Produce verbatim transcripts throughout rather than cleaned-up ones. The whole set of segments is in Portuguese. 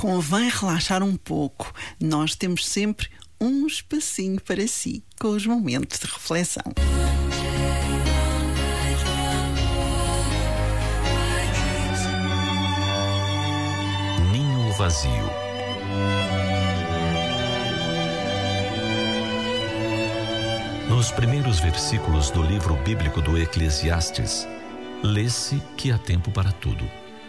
convém relaxar um pouco. Nós temos sempre um espacinho para si, com os momentos de reflexão. Ninho vazio. Nos primeiros versículos do livro bíblico do Eclesiastes, lê-se que há tempo para tudo.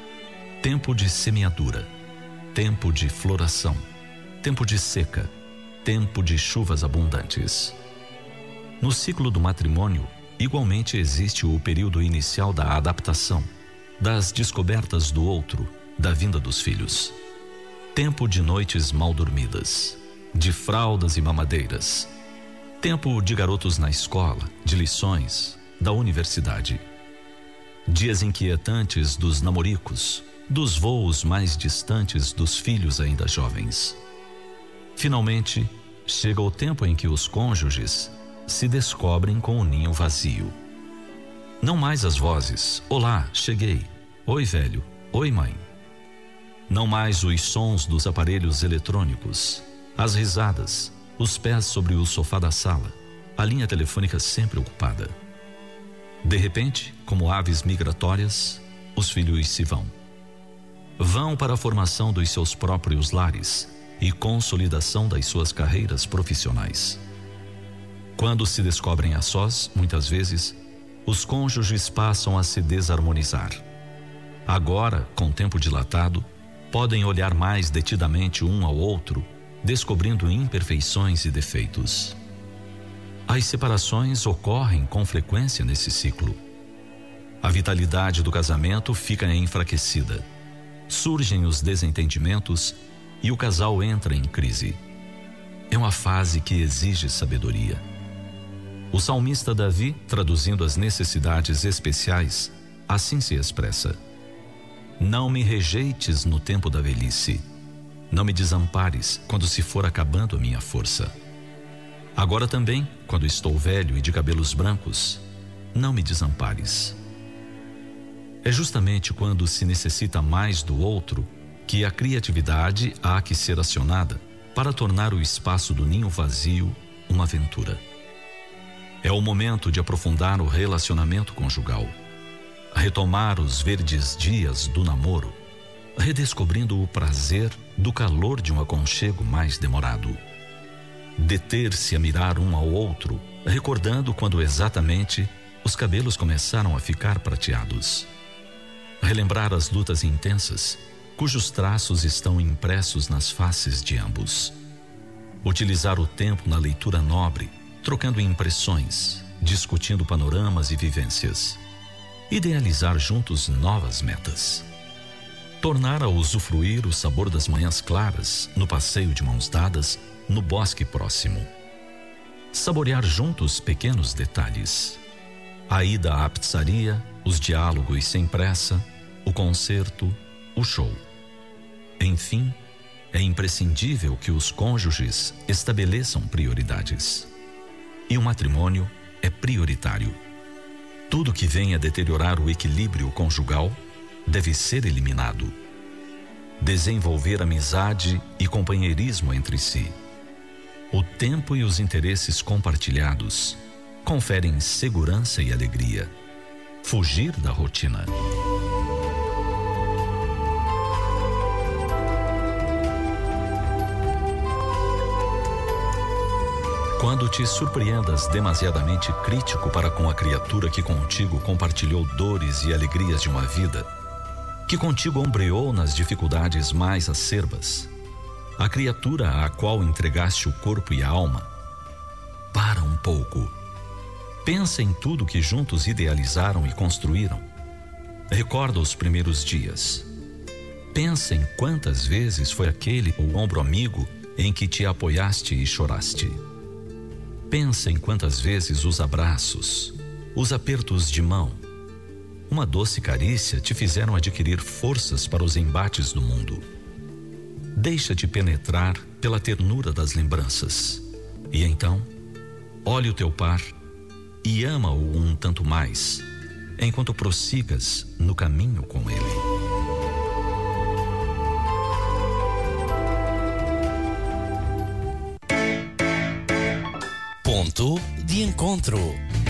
Tempo de semeadura, tempo de floração, tempo de seca, tempo de chuvas abundantes. No ciclo do matrimônio, igualmente existe o período inicial da adaptação, das descobertas do outro, da vinda dos filhos. Tempo de noites mal dormidas, de fraldas e mamadeiras. Tempo de garotos na escola, de lições, da universidade. Dias inquietantes dos namoricos, dos voos mais distantes dos filhos ainda jovens. Finalmente, chega o tempo em que os cônjuges se descobrem com o ninho vazio. Não mais as vozes: olá, cheguei, oi velho, oi mãe. Não mais os sons dos aparelhos eletrônicos, as risadas, os pés sobre o sofá da sala, a linha telefônica sempre ocupada. De repente, como aves migratórias, os filhos se vão. Vão para a formação dos seus próprios lares e consolidação das suas carreiras profissionais. Quando se descobrem a sós, muitas vezes, os cônjuges passam a se desarmonizar. Agora, com tempo dilatado, podem olhar mais detidamente um ao outro, descobrindo imperfeições e defeitos. As separações ocorrem com frequência nesse ciclo. A vitalidade do casamento fica enfraquecida. Surgem os desentendimentos e o casal entra em crise. É uma fase que exige sabedoria. O salmista Davi, traduzindo as necessidades especiais, assim se expressa: não me rejeites no tempo da velhice. Não me desampares quando se for acabando a minha força. Agora também, quando estou velho e de cabelos brancos, não me desampares. É justamente quando se necessita mais do outro que a criatividade há que ser acionada para tornar o espaço do ninho vazio uma aventura. É o momento de aprofundar o relacionamento conjugal, retomar os verdes dias do namoro, redescobrindo o prazer do calor de um aconchego mais demorado. Deter-se a mirar um ao outro, recordando quando exatamente os cabelos começaram a ficar prateados. Relembrar as lutas intensas, cujos traços estão impressos nas faces de ambos. Utilizar o tempo na leitura nobre, trocando impressões, discutindo panoramas e vivências. Idealizar juntos novas metas. Tornar a usufruir o sabor das manhãs claras, no passeio de mãos dadas, no bosque próximo. Saborear juntos pequenos detalhes. A ida à pizzaria, os diálogos sem pressa, o concerto, o show. Enfim, é imprescindível que os cônjuges estabeleçam prioridades. E o matrimônio é prioritário. Tudo que venha deteriorar o equilíbrio conjugal deve ser eliminado. Desenvolver amizade e companheirismo entre si. O tempo e os interesses compartilhados conferem segurança e alegria. Fugir da rotina. Quando te surpreendas demasiadamente crítico para com a criatura que contigo compartilhou dores e alegrias de uma vida, que contigo ombreou nas dificuldades mais acerbas, a criatura à qual entregaste o corpo e a alma, para um pouco. Pensa em tudo que juntos idealizaram e construíram. Recorda os primeiros dias. Pensa em quantas vezes foi aquele o ombro amigo em que te apoiaste e choraste. Pensa em quantas vezes os abraços, os apertos de mão, uma doce carícia te fizeram adquirir forças para os embates do mundo. Deixa-te penetrar pela ternura das lembranças. E então, olhe o teu par e ama-o um tanto mais, enquanto prossigas no caminho com ele. Ponto de encontro.